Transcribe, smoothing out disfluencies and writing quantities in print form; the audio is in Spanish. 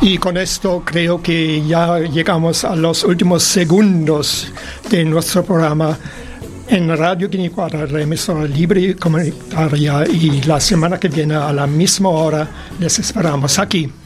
Y con esto creo que ya llegamos a los últimos segundos de nuestro programa en Radio Guinecuara, la emisora libre y comunitaria. Y la semana que viene a la misma hora les esperamos aquí.